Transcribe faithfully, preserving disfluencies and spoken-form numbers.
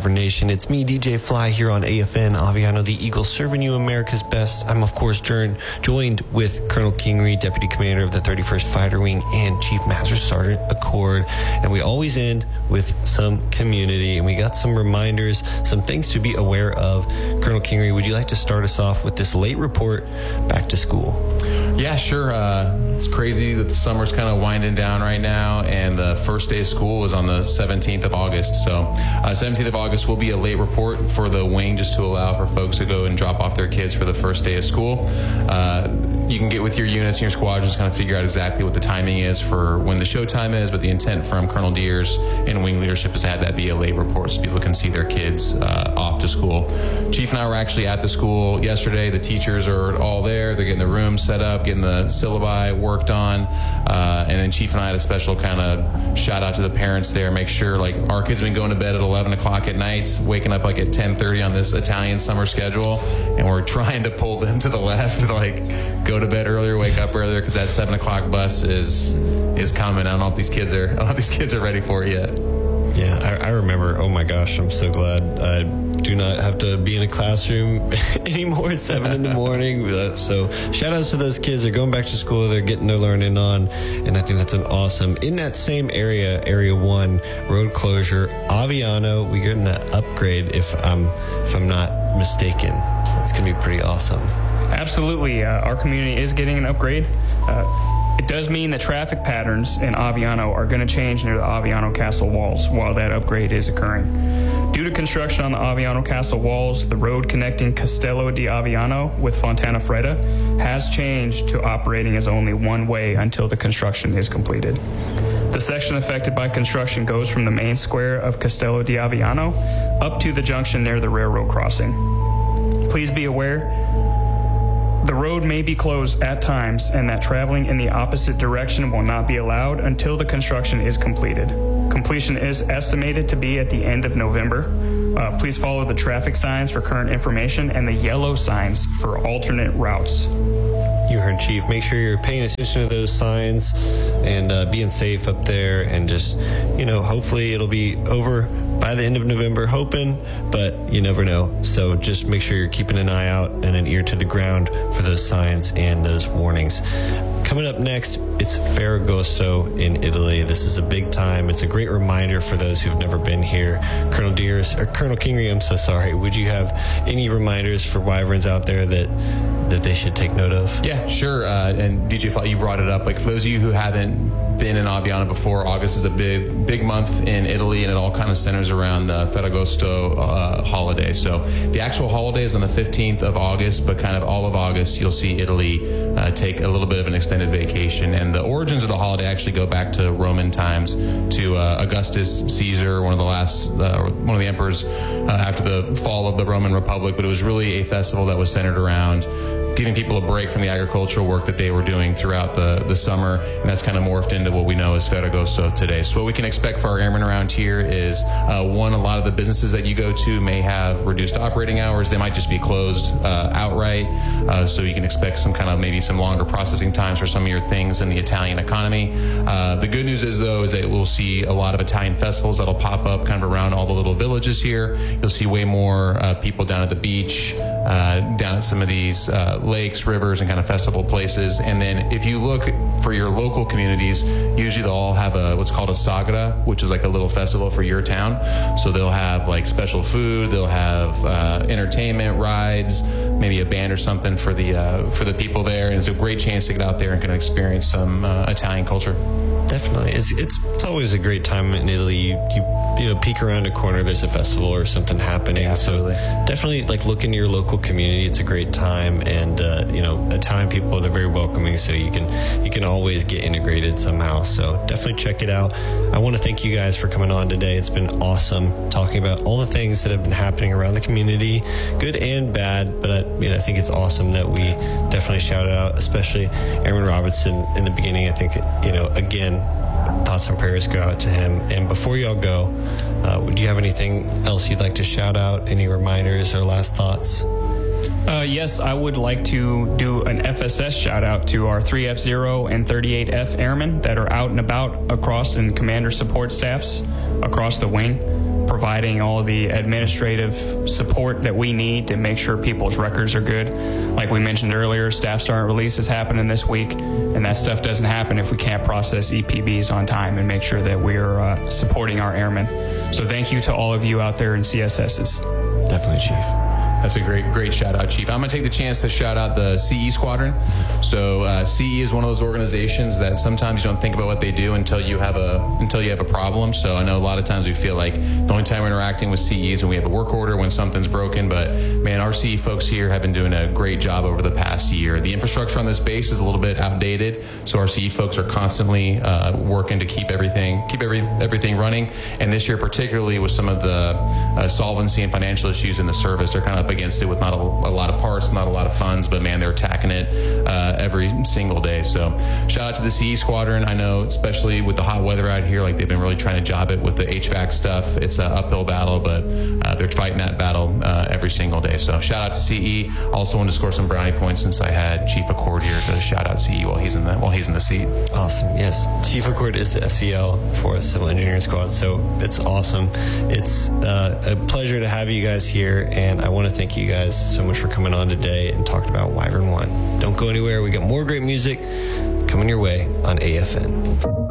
Wyvern Nation. It's me, D J Fly, here on A F N Aviano, the Eagle, serving you America's best. I'm, of course, joined, joined with Colonel Kingery, Deputy Commander of the thirty-first Fighter Wing, and Chief Master Sergeant Accord. And we always end with some community, and we got some reminders, some things to be aware of. Colonel Kingery, would you like to start us off with this late report back to school? Yeah, sure. Uh, it's crazy that the summer's kind of winding down right now, and the first day of school is on the seventeenth of August. So uh, seventeenth of August will be a late report for the wing, just to allow for folks to go and drop off their kids for the first day of school. Uh, you can get with your units and your squadrons, kind of figure out exactly what the timing is for when the show time is, but the intent from Colonel Deers and wing leadership is to have that be a late report so people can see their kids uh, off to school. Chief and I were actually at the school yesterday. The teachers are all there. They're getting the rooms set up, getting the syllabi worked on, uh, and then Chief and I had a special kind of shout out to the parents there. Make sure, like, our kids have been going to bed at eleven o'clock at night, waking up like at ten thirty on this Italian summer schedule, and we're trying to pull them to the left to like go to bed earlier, wake up earlier, because that seven o'clock bus is is coming. I don't know if these kids are I don't know if these kids are ready for it yet. Yeah, I, I remember. Oh my gosh, I'm so glad I do not have to be in a classroom anymore at seven in the morning. So shout outs to those kids. They're going back to school. They're getting their learning on, and I think that's an awesome. In that same area, Area One, road closure, Aviano. We're getting an upgrade, if I'm if I'm not mistaken. It's gonna be pretty awesome. Absolutely, uh, our community is getting an upgrade. Uh, It does mean that traffic patterns in Aviano are going to change near the Aviano Castle walls while that upgrade is occurring. Due to construction on the Aviano Castle walls, the road connecting Castello di Aviano with Fontana Freda has changed to operating as only one way until the construction is completed. The section affected by construction goes from the main square of Castello di Aviano up to the junction near the railroad crossing. Please be aware, the road may be closed at times, and that traveling in the opposite direction will not be allowed until the construction is completed. Completion is estimated to be at the end of November. Uh, please follow the traffic signs for current information and the yellow signs for alternate routes. You heard, Chief. Make sure you're paying attention to those signs and uh, being safe up there, and just, you know, hopefully it'll be over by the end of November, hoping, but you never know. So just make sure you're keeping an eye out and an ear to the ground for those signs and those warnings. Coming up next, it's Ferragosto in Italy. This is a big time. It's a great reminder for those who've never been here. Colonel Deers, or Colonel Kingery, I'm so sorry. Would you have any reminders for Wyverns out there that that they should take note of? Yeah, sure. Uh, and D J Fly, you brought it up. Like, for those of you who haven't been in Aviano before, August is a big, big month in Italy, and it all kind of centers around the Ferragosto uh, holiday. So the actual holiday is on the fifteenth of August, but kind of all of August, you'll see Italy uh, take a little bit of an extended vacation. And the origins of the holiday actually go back to Roman times, to uh, Augustus Caesar, one of the last, uh, one of the emperors uh, after the fall of the Roman Republic. But it was really a festival that was centered around giving people a break from the agricultural work that they were doing throughout the, the summer, and that's kind of morphed into what we know as Ferragosto today. So what we can expect for our airmen around here is, uh, one, a lot of the businesses that you go to may have reduced operating hours. They might just be closed uh, outright, uh, so you can expect some kind of maybe some longer processing times for some of your things in the Italian economy. Uh, the good news is, though, is that we'll see a lot of Italian festivals that'll pop up kind of around all the little villages here. You'll see way more uh, people down at the beach, uh, down at some of these uh, lakes, rivers, and kind of festival places. And then if you look for your local communities, usually they'll all have a what's called a sagra, which is like a little festival for your town. So they'll have like special food, they'll have uh, entertainment, rides, maybe a band or something for the uh, for the people there. And it's a great chance to get out there and kind of experience some uh, Italian culture. Definitely. It's, it's it's always a great time in Italy. You, you you know, peek around a corner, there's a festival or something happening. Yeah, so definitely, like, look in your local community. It's a great time, and uh, you know, Italian people, they're very welcoming, so you can you can always get integrated somehow. So definitely check it out. I want to thank you guys for coming on today. It's been awesome talking about all the things that have been happening around the community, good and bad. But I, you know, I think it's awesome that we definitely shout it out, especially Airman Robertson in the beginning. I think, you know, again, thoughts and prayers go out to him. And before y'all go, uh, would you have anything else you'd like to shout out? Any reminders or last thoughts? Uh, yes, I would like to do an F S S shout out to our three F zero and thirty-eight F airmen that are out and about across in commander support staffs across the wing. providing all the administrative support that we need to make sure people's records are good. Like we mentioned earlier, staff sergeant release is happening this week, and that stuff doesn't happen if we can't process E P Bs on time and make sure that we're uh, supporting our airmen. So thank you to all of you out there in C S Ss. Definitely, Chief. That's a great, great shout out, Chief. I'm going to take the chance to shout out the C E Squadron. So uh, C E is one of those organizations that sometimes you don't think about what they do until you have a until you have a problem. So I know a lot of times we feel like the only time we're interacting with C E is when we have a work order, when something's broken. But man, our C E folks here have been doing a great job over the past year. The infrastructure on this base is a little bit outdated, so our C E folks are constantly uh, working to keep everything keep every everything running. And this year, particularly with some of the uh, solvency and financial issues in the service, they're kind of up against it with not a, a lot of parts, not a lot of funds, but man, they're attacking it uh, every single day. So shout out to the C E Squadron. I know, especially with the hot weather out here, like they've been really trying to job it with the H V A C stuff. It's an uphill battle, but uh, they're fighting that battle uh, every single day. So shout out to C E. Also want to score some brownie points since I had Chief Accord here to shout out C E while he's in the while he's in the seat. Awesome. Yes, Chief Accord is the S E L for the Civil Engineering Squad, so it's awesome. It's uh, a pleasure to have you guys here, and I want to thank you guys so much for coming on today and talking about Wyvern One. Don't go anywhere. We got more great music coming your way on A F N.